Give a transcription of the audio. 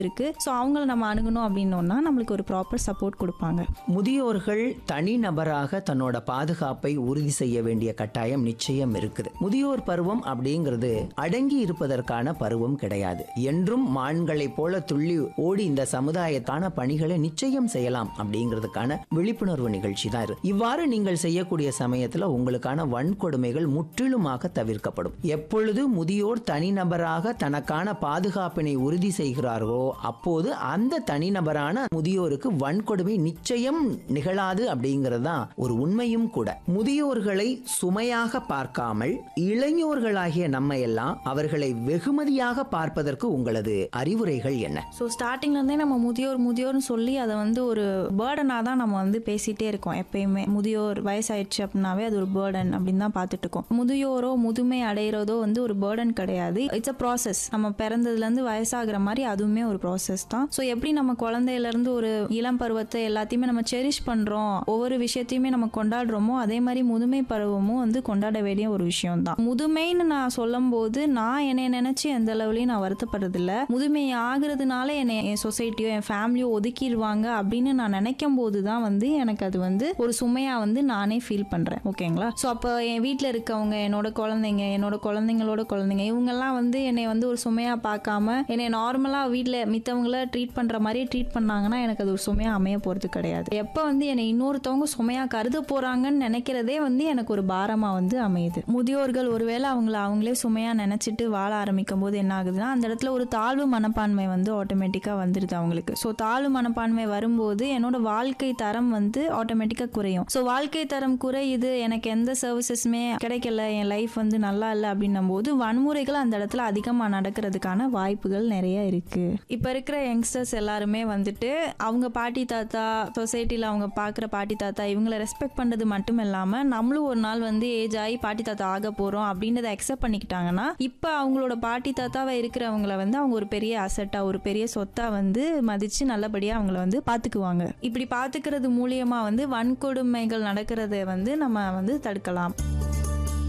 இருக்கு. ஸோ அவங்கள நம்ம அணுகணும் அப்படின்னோம்னா நம்மளுக்கு ஒரு ப்ராப்பர் சப்போர்ட் கொடுப்பாங்க. முதியோர்கள் தனிநபராக தன்னோட பாதுகாப்பை உறுதி செய்ய வேண்டிய கட்டாயம் நிச்சயம் இருக்குது. முதியோர் பருவம் அப்படிங்கிறது அடங்கி இருப்பதற்கான பருவம் கிடையாது. என்றும் மான்களை போல துள்ளி ஓடி இந்த சமுதாயத்தான பணிகளை நிச்சயம் செய்யலாம் அப்படிங்கிறதுக்கான விழிப்புணர்வு நிகழ்ச்சி தான் இது. இவ்வாறு நீங்கள் செய்யக்கூடிய சமயத்துல உங்களுக்கான வன்கொடுமைகள் முற்றிலுமாக தவிர்க்கப்படும். எப்பொழுது முதியோர் தனிநபராக தனக்கான பாதுகாப்பினை உறுதி செய்கிறார்களோ அப்போது அந்த தனிநபரான முதியோருக்கு வன்கொடுமை நிச்சயம் நிகழாது அப்படிங்கிறது தான் ஒரு உண்மையும் கூட. முதியோர்களை சுமையாக பார்க்காமல் இளைஞர்களாகிய நம்ம எல்லாம் அவர்களை வெகுமதியாக பார்ப்பதற்கு உங்களது அறிவுரைகள் என்ன? ஸோ ஸ்டார்டிங்ல இருந்தே நம்ம முதியோர்னு சொல்லி அதை ஒரு பேர்டனா தான் நம்ம பேசிட்டே இருக்கோம். எப்பயுமே முதியோர் வயசாயிடுச்சு அப்படின்னாவே அது ஒரு பேர்டன் அப்படின்னு தான் பார்த்துட்டு இருக்கோம். முதியோரோ முதுமை அடைகிறதோ ஒரு பேர்டன் கிடையாது. It's a process. நம்ம பிறந்ததுல இருந்து வயசாகிற மாதிரி அதுவுமே ஒரு ப்ராசஸ் தான். ஸோ எப்படி நம்ம குழந்தையில இருந்து ஒரு இளம் பருவத்தை எல்லாத்தையுமே நம்ம செரிஷ் பண்றோம், ஒவ்வொரு விஷயத்தையுமே நம்ம கொண்டாடுறோமோ, அதே மாதிரி முதுமை பருவமும் கொண்டாட வேண்டிய ஒரு விஷயம் தான். முதுமைன்னு நான் சொல்லும் போது நான் என்னை நினைச்சு எந்த அளவுலையும் நான் வருத்தப்படுறதில்ல. முதுமை ஆகுறதுனால என்னை என் சொசைட்டியோ என் ஃபேமிலியோ ஒதுக்கிடுவாங்க அப்படின்னு நான் நினைக்கும் போதுதான் எனக்கு அது ஒரு சுமையா நானே ஃபீல் பண்றேன். ஓகேங்களா? ஸோ அப்போ என் வீட்டில் இருக்கவங்க, என்னோட குழந்தைங்க, என்னோட குழந்தைங்களோட குழந்தைங்க, இவங்கெல்லாம் என்னை ஒரு சுமையா பார்க்காம என்னை நார்மலா வீட்டில் மித்தவங்கள ட்ரீட் பண்ற மாதிரி ட்ரீட் பண்ணாங்கன்னா எனக்கு அது ஒரு சுமையா அமைய போறது கிடையாது. எப்போ என்னை இன்னொருத்தவங்க சுமையா கருத போறாங்கன்னு நினைக்கிறதே எனக்கு ஒரு பாரமா அமையுது. முதியோர்கள் ஒருவேளை அவங்களே சுமையா நினைச்சிட்டு வாழ ஆரம்பிக்கும் போது என்ன ஆகுதுன்னா அந்த இடத்துல ஒரு தாழ்வு மனப்பான்மை ஆட்டோமேட்டிக்கா வந்துருது அவங்களுக்கு. ஸோ தாழ்வு மனப்பான்மை வரும்போது என்னோட வாழ்க்கை தரம் ஆட்டோமேட்டிக்கா குறையும். ஸோ வாழ்க்கை தரம் குறையுது, எனக்கு எந்த சர்வீசஸுமே கிடைக்கல, என் லைஃப் நல்லா இல்லை அப்படின்னும் போது வன்முறைகள் அந்த இடத்துல அதிகமா நடக்கிறதுக்கான வாய்ப்புகள் நிறைய இருக்கு. இப்ப இருக்கிற யங்ஸ்டர்ஸ் எல்லாருமே அவங்க பாட்டி தாத்தா, சொசைட்டில அவங்க பாக்குற பாட்டி தாத்தா இவங்களை ரெஸ்பெக்ட் பண்றது மட்டும் இல்லாம நம்மளும் ஒரு நாள் ஏஜ் ஆகி பாட்டி தாத்தா ஆக போறோம் அப்படின்றத அக்செப்ட் பண்ணிக்கிட்டாங்கன்னா இப்ப அவங்களோட பாட்டி தாத்தாவை இருக்கிறவங்களை அவங்க ஒரு பெரிய அசட்டா, ஒரு பெரிய சொத்தா மதிச்சு நல்லபடியா அவங்கள பாத்துக்குவாங்க. இப்படி பாத்துக்கிறது மூலியமா வன்கொடுமைகள் நடக்கிறத நம்ம தடுக்கலாம்.